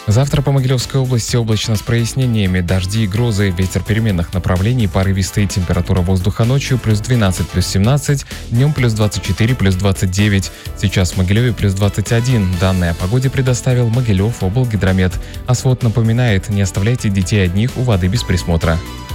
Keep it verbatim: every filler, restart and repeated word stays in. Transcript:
Завтра по Могилевской области облачно с прояснениями, дожди и грозы, ветер переменных направлений, порывистые, температура воздуха ночью плюс двенадцать, плюс семнадцать, днем плюс двадцать четыре, плюс двадцать девять. Сейчас в Могилеве плюс двадцать один. Данные о погоде предоставил Могилев облгидромет. А свод напоминает, не оставляйте детей одних у воды без присмотра.